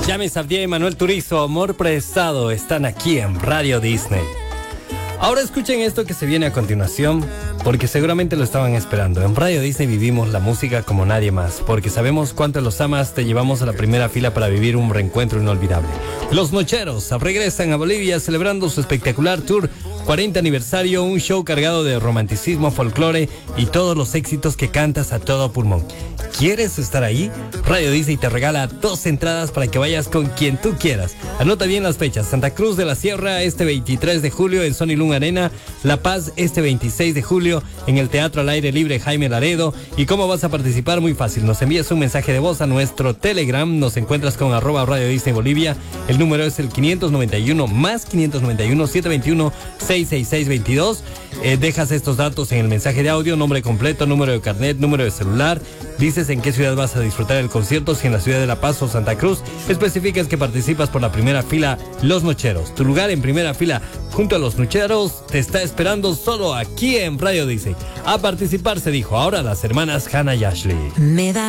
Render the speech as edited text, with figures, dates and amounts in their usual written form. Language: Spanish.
Yami Sabdiel y Manuel Turizo, Amor Prestado, están aquí en Radio Disney. Ahora escuchen esto que se viene a continuación, porque seguramente lo estaban esperando. En Radio Disney vivimos la música como nadie más, porque sabemos cuánto los amas. Te llevamos a la primera fila para vivir un reencuentro inolvidable. Los Nocheros regresan a Bolivia celebrando su espectacular tour 40 aniversario, un show cargado de romanticismo, folclore y todos los éxitos que cantas a todo pulmón. ¿Quieres estar ahí? Radio Disney te regala 2 entradas para que vayas con quien tú quieras. Anota bien las fechas: Santa Cruz de la Sierra este 23 de julio en Sony Luna Arena, La Paz este 26 de julio en el Teatro al Aire Libre Jaime Laredo. ¿Y cómo vas a participar? Muy fácil, nos envías un mensaje de voz a nuestro Telegram, nos encuentras con @Radio Disney Bolivia, el número es el 591 más 591 721 66622. Dejas estos datos en el mensaje de audio: nombre completo, número de carnet, número de celular. Dices en qué ciudad vas a disfrutar el concierto, si en la ciudad de La Paz o Santa Cruz. Especificas que participas por la primera fila Los Nocheros. Tu lugar en primera fila junto a Los Nocheros te está esperando solo aquí en Radio Disney. A participar se dijo ahora las hermanas Hannah y Ashley.